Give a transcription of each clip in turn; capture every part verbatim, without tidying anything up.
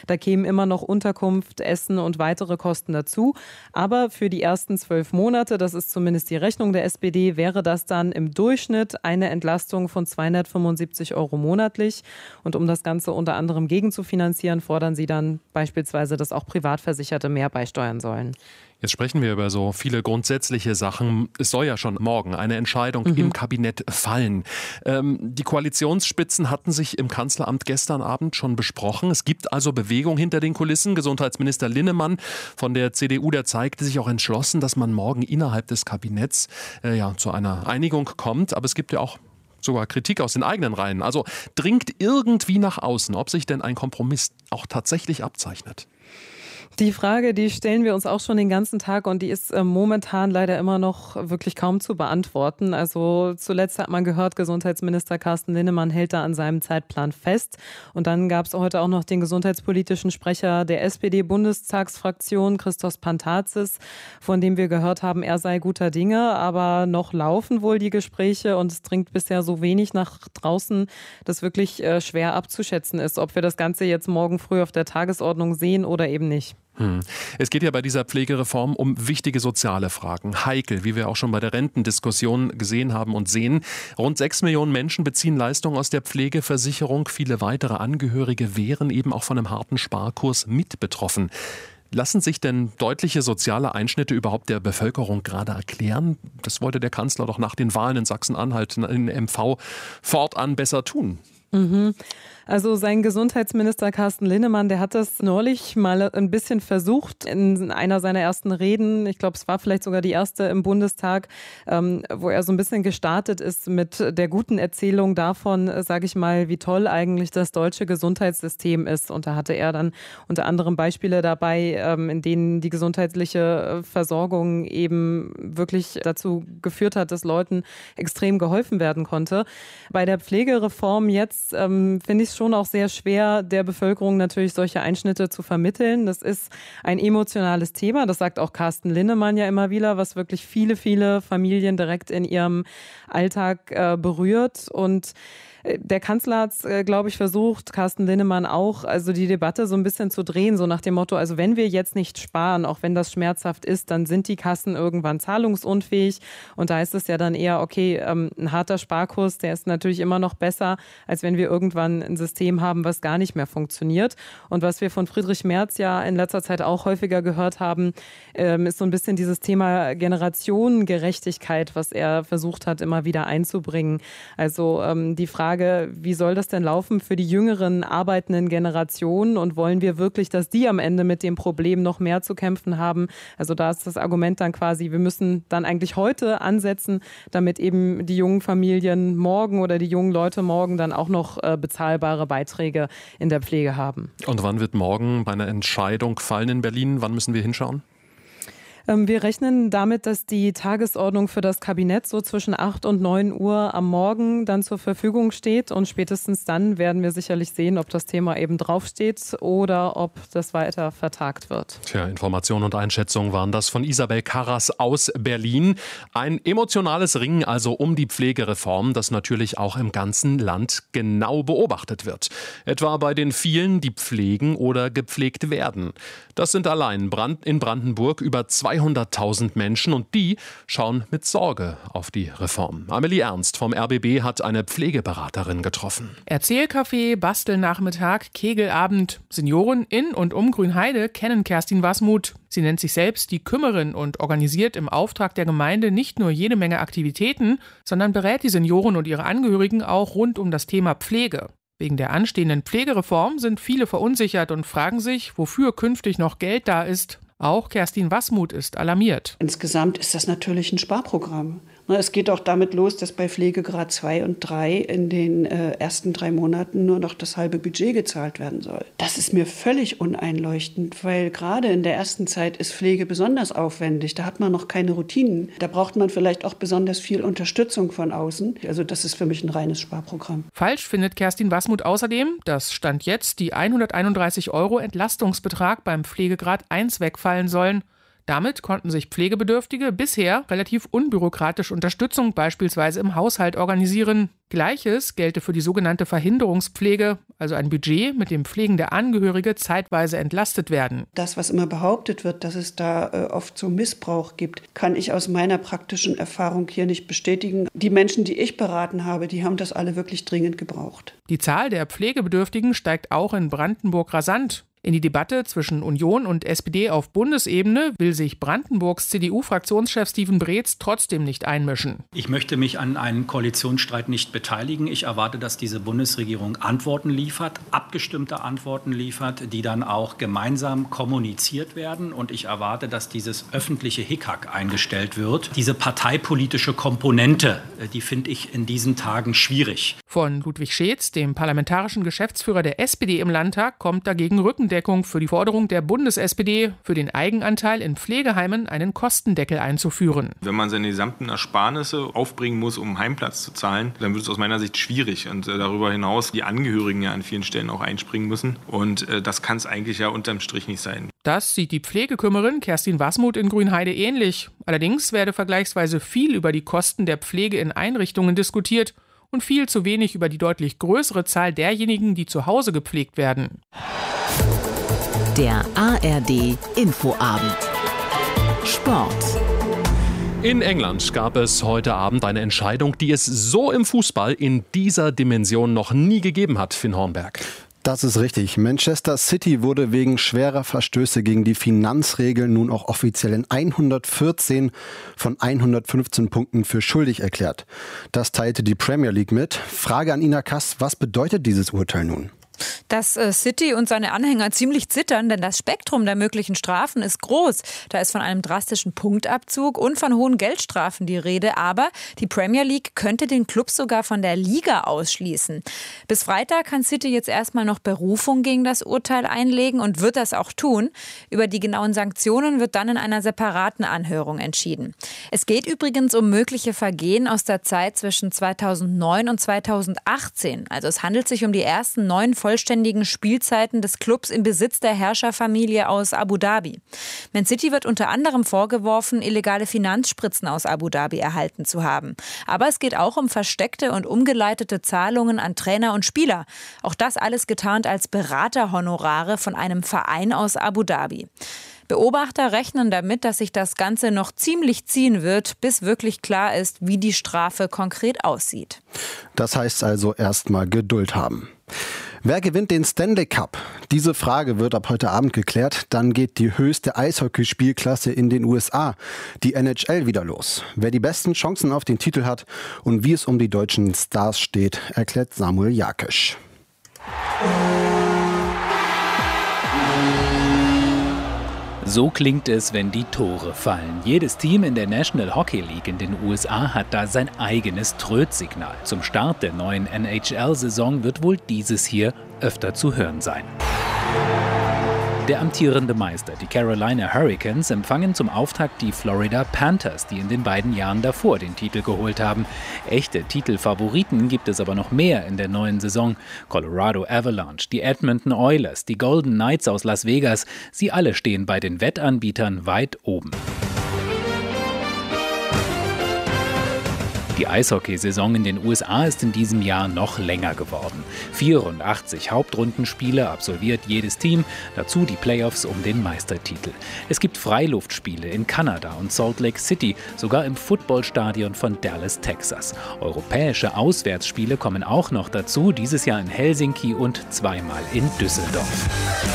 Da kämen immer noch Unterkunft, Essen und weitere Kosten dazu. Aber für die ersten zwölf Monate, das ist zumindest die Rechnung der S P D, wäre das dann im Durchschnitt eine Entlastung von zweihundertfünfundsiebzig Euro monatlich. Und um das Ganze unter anderem gegenzufinanzieren, fordern sie dann beispielsweise, dass auch Privatversicherte mehr beisteuern sollen. Jetzt sprechen wir über so viele grundsätzliche Sachen. Es soll ja schon morgen eine Entscheidung mhm. im Kabinett fallen. Ähm, die Koalitionsspitzen hatten sich im Kanzleramt gestern Abend schon besprochen. Es gibt also Bewegung hinter den Kulissen. Gesundheitsminister Linnemann von der C D U, der zeigte sich auch entschlossen, dass man morgen innerhalb des Kabinetts äh, ja, zu einer Einigung kommt. Aber es gibt ja auch sogar Kritik aus den eigenen Reihen. Also dringt irgendwie nach außen, ob sich denn ein Kompromiss auch tatsächlich abzeichnet. Die Frage, die stellen wir uns auch schon den ganzen Tag und die ist äh, momentan leider immer noch wirklich kaum zu beantworten. Also zuletzt hat man gehört, Gesundheitsminister Carsten Linnemann hält da an seinem Zeitplan fest. Und dann gab es heute auch noch den gesundheitspolitischen Sprecher der S P D-Bundestagsfraktion, Christos Pantazis, von dem wir gehört haben, er sei guter Dinge, aber noch laufen wohl die Gespräche und es dringt bisher so wenig nach draußen, dass wirklich äh, schwer abzuschätzen ist, ob wir das Ganze jetzt morgen früh auf der Tagesordnung sehen oder eben nicht. Hm. Es geht ja bei dieser Pflegereform um wichtige soziale Fragen. Heikel, wie wir auch schon bei der Rentendiskussion gesehen haben und sehen. Rund sechs Millionen Menschen beziehen Leistungen aus der Pflegeversicherung. Viele weitere Angehörige wären eben auch von einem harten Sparkurs mit betroffen. Lassen sich denn deutliche soziale Einschnitte überhaupt der Bevölkerung gerade erklären? Das wollte der Kanzler doch nach den Wahlen in Sachsen-Anhalt in M V fortan besser tun. Mhm. Also sein Gesundheitsminister Carsten Linnemann, der hat das neulich mal ein bisschen versucht in einer seiner ersten Reden. Ich glaube, es war vielleicht sogar die erste im Bundestag, ähm, wo er so ein bisschen gestartet ist mit der guten Erzählung davon, sage ich mal, wie toll eigentlich das deutsche Gesundheitssystem ist. Und da hatte er dann unter anderem Beispiele dabei, ähm, in denen die gesundheitliche Versorgung eben wirklich dazu geführt hat, dass Leuten extrem geholfen werden konnte. Bei der Pflegereform jetzt ähm, finde ich es schon auch sehr schwer, der Bevölkerung natürlich solche Einschnitte zu vermitteln. Das ist ein emotionales Thema, das sagt auch Carsten Linnemann ja immer wieder, was wirklich viele, viele Familien direkt in ihrem Alltag äh, berührt. Und der Kanzler hat es, glaube ich, versucht, Carsten Linnemann auch, also die Debatte so ein bisschen zu drehen, so nach dem Motto, also wenn wir jetzt nicht sparen, auch wenn das schmerzhaft ist, dann sind die Kassen irgendwann zahlungsunfähig. Und da ist es ja dann eher, okay, ähm, ein harter Sparkurs, der ist natürlich immer noch besser, als wenn wir irgendwann ein System haben, was gar nicht mehr funktioniert. Und was wir von Friedrich Merz ja in letzter Zeit auch häufiger gehört haben, ähm, ist so ein bisschen dieses Thema Generationengerechtigkeit, was er versucht hat, immer wieder einzubringen. Also ähm, die Frage, wie soll das denn laufen für die jüngeren arbeitenden Generationen und wollen wir wirklich, dass die am Ende mit dem Problem noch mehr zu kämpfen haben? Also da ist das Argument dann quasi, wir müssen dann eigentlich heute ansetzen, damit eben die jungen Familien morgen oder die jungen Leute morgen dann auch noch äh, bezahlbare Beiträge in der Pflege haben. Und wann wird morgen bei einer Entscheidung fallen in Berlin? Wann müssen wir hinschauen? Wir rechnen damit, dass die Tagesordnung für das Kabinett so zwischen acht und neun Uhr am Morgen dann zur Verfügung steht. Und spätestens dann werden wir sicherlich sehen, ob das Thema eben draufsteht oder ob das weiter vertagt wird. Tja, Informationen und Einschätzungen waren das von Isabel Karras aus Berlin. Ein emotionales Ringen also um die Pflegereform, das natürlich auch im ganzen Land genau beobachtet wird. Etwa bei den vielen, die pflegen oder gepflegt werden. Das sind allein in Brandenburg über zweihunderttausend Menschen und die schauen mit Sorge auf die Reform. Amelie Ernst vom R B B hat eine Pflegeberaterin getroffen. Erzählcafé, Bastelnachmittag, Kegelabend. Senioren in und um Grünheide kennen Kerstin Wasmuth. Sie nennt sich selbst die Kümmerin und organisiert im Auftrag der Gemeinde nicht nur jede Menge Aktivitäten, sondern berät die Senioren und ihre Angehörigen auch rund um das Thema Pflege. Wegen der anstehenden Pflegereform sind viele verunsichert und fragen sich, wofür künftig noch Geld da ist. Auch Kerstin Wasmuth ist alarmiert. Insgesamt ist das natürlich ein Sparprogramm. Es geht auch damit los, dass bei Pflegegrad zwei und drei in den äh, ersten drei Monaten nur noch das halbe Budget gezahlt werden soll. Das ist mir völlig uneinleuchtend, weil gerade in der ersten Zeit ist Pflege besonders aufwendig. Da hat man noch keine Routinen. Da braucht man vielleicht auch besonders viel Unterstützung von außen. Also das ist für mich ein reines Sparprogramm. Falsch findet Kerstin Wasmuth außerdem, dass Stand jetzt die hunderteinunddreißig Euro Entlastungsbetrag beim Pflegegrad eins wegfallen sollen. Damit konnten sich Pflegebedürftige bisher relativ unbürokratisch Unterstützung beispielsweise im Haushalt organisieren. Gleiches gelte für die sogenannte Verhinderungspflege, also ein Budget, mit dem pflegende Angehörige zeitweise entlastet werden. Das, was immer behauptet wird, dass es da äh, oft so Missbrauch gibt, kann ich aus meiner praktischen Erfahrung hier nicht bestätigen. Die Menschen, die ich beraten habe, die haben das alle wirklich dringend gebraucht. Die Zahl der Pflegebedürftigen steigt auch in Brandenburg rasant. In die Debatte zwischen Union und S P D auf Bundesebene will sich Brandenburgs C D U-Fraktionschef Steven Breetz trotzdem nicht einmischen. Ich möchte mich an einem Koalitionsstreit nicht beteiligen. Ich erwarte, dass diese Bundesregierung Antworten liefert, abgestimmte Antworten liefert, die dann auch gemeinsam kommuniziert werden. Und ich erwarte, dass dieses öffentliche Hickhack eingestellt wird. Diese parteipolitische Komponente, die finde ich in diesen Tagen schwierig. Von Ludwig Scheetz, dem parlamentarischen Geschäftsführer der S P D im Landtag, kommt dagegen Rückendeckung für die Forderung der Bundes-S P D, für den Eigenanteil in Pflegeheimen einen Kostendeckel einzuführen. Wenn man seine gesamten Ersparnisse aufbringen muss, um einen Heimplatz zu zahlen, dann wird es aus meiner Sicht schwierig. Und äh, darüber hinaus die Angehörigen ja an vielen Stellen auch einspringen müssen. Und äh, das kann es eigentlich ja unterm Strich nicht sein. Das sieht die Pflegekümmerin Kerstin Wasmuth in Grünheide ähnlich. Allerdings werde vergleichsweise viel über die Kosten der Pflege in Einrichtungen diskutiert und viel zu wenig über die deutlich größere Zahl derjenigen, die zu Hause gepflegt werden. Der A R D Infoabend. Sport. In England gab es heute Abend eine Entscheidung, die es so im Fußball in dieser Dimension noch nie gegeben hat, Finn Hornberg. Das ist richtig. Manchester City wurde wegen schwerer Verstöße gegen die Finanzregeln nun auch offiziell in hundertvierzehn von hundertfünfzehn Punkten für schuldig erklärt. Das teilte die Premier League mit. Frage an Ina Kass, was bedeutet dieses Urteil nun? Dass City und seine Anhänger ziemlich zittern, denn das Spektrum der möglichen Strafen ist groß. Da ist von einem drastischen Punktabzug und von hohen Geldstrafen die Rede. Aber die Premier League könnte den Club sogar von der Liga ausschließen. Bis Freitag kann City jetzt erstmal noch Berufung gegen das Urteil einlegen und wird das auch tun. Über die genauen Sanktionen wird dann in einer separaten Anhörung entschieden. Es geht übrigens um mögliche Vergehen aus der Zeit zwischen zweitausendneun und zweitausendachtzehn. Also es handelt sich um die ersten neun vollständigen Spielzeiten des Clubs im Besitz der Herrscherfamilie aus Abu Dhabi. Man City wird unter anderem vorgeworfen, illegale Finanzspritzen aus Abu Dhabi erhalten zu haben. Aber es geht auch um versteckte und umgeleitete Zahlungen an Trainer und Spieler. Auch das alles getarnt als Beraterhonorare von einem Verein aus Abu Dhabi. Beobachter rechnen damit, dass sich das Ganze noch ziemlich ziehen wird, bis wirklich klar ist, wie die Strafe konkret aussieht. Das heißt also erstmal Geduld haben. Wer gewinnt den Stanley Cup? Diese Frage wird ab heute Abend geklärt. Dann geht die höchste Eishockeyspielklasse in den U S A, die N H L, wieder los. Wer die besten Chancen auf den Titel hat und wie es um die deutschen Stars steht, erklärt Samuel Jakisch. So klingt es, wenn die Tore fallen. Jedes Team in der National Hockey League in den U S A hat da sein eigenes Trötsignal. Zum Start der neuen N H L-Saison wird wohl dieses hier öfter zu hören sein. Der amtierende Meister, die Carolina Hurricanes, empfangen zum Auftakt die Florida Panthers, die in den beiden Jahren davor den Titel geholt haben. Echte Titelfavoriten gibt es aber noch mehr in der neuen Saison. Colorado Avalanche, die Edmonton Oilers, die Golden Knights aus Las Vegas, sie alle stehen bei den Wettanbietern weit oben. Die Eishockeysaison in den U S A ist in diesem Jahr noch länger geworden. vierundachtzig Hauptrundenspiele absolviert jedes Team, dazu die Playoffs um den Meistertitel. Es gibt Freiluftspiele in Kanada und Salt Lake City, sogar im Footballstadion von Dallas, Texas. Europäische Auswärtsspiele kommen auch noch dazu, dieses Jahr in Helsinki und zweimal in Düsseldorf.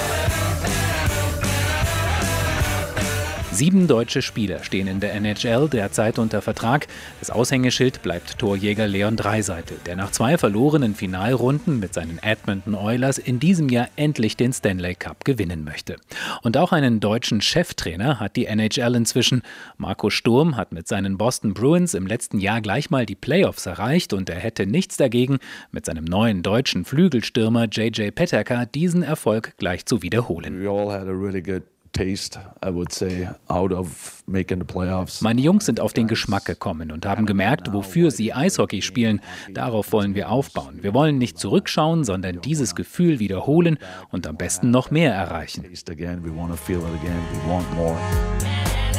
Sieben deutsche Spieler stehen in der N H L derzeit unter Vertrag. Das Aushängeschild bleibt Torjäger Leon Draisaitl, der nach zwei verlorenen Finalrunden mit seinen Edmonton Oilers in diesem Jahr endlich den Stanley Cup gewinnen möchte. Und auch einen deutschen Cheftrainer hat die N H L inzwischen. Marco Sturm hat mit seinen Boston Bruins im letzten Jahr gleich mal die Playoffs erreicht und er hätte nichts dagegen, mit seinem neuen deutschen Flügelstürmer J J Peterka diesen Erfolg gleich zu wiederholen. We all had a really good taste, I would say, out of making the playoffs. Meine Jungs sind auf den Geschmack gekommen und haben gemerkt, wofür sie Eishockey spielen. Darauf wollen wir aufbauen. Wir wollen nicht zurückschauen, sondern dieses Gefühl wiederholen und am besten noch mehr erreichen. We want to feel it again. We want more.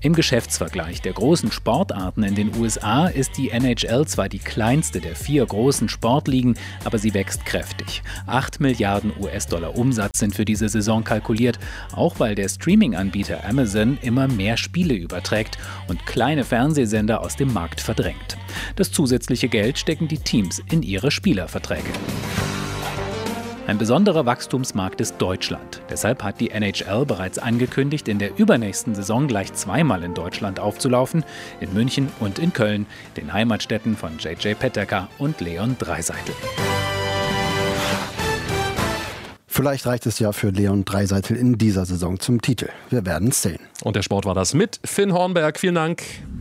Im Geschäftsvergleich der großen Sportarten in den U S A ist die N H L zwar die kleinste der vier großen Sportligen, aber sie wächst kräftig. acht Milliarden U S-Dollar Umsatz sind für diese Saison kalkuliert, auch weil der Streaming-Anbieter Amazon immer mehr Spiele überträgt und kleine Fernsehsender aus dem Markt verdrängt. Das zusätzliche Geld stecken die Teams in ihre Spielerverträge. Ein besonderer Wachstumsmarkt ist Deutschland. Deshalb hat die N H L bereits angekündigt, in der übernächsten Saison gleich zweimal in Deutschland aufzulaufen, in München und in Köln, den Heimatstädten von J J Peterka und Leon Draisaitl. Vielleicht reicht es ja für Leon Draisaitl in dieser Saison zum Titel. Wir werden es sehen. Und der Sport war das mit Finn Hornberg. Vielen Dank.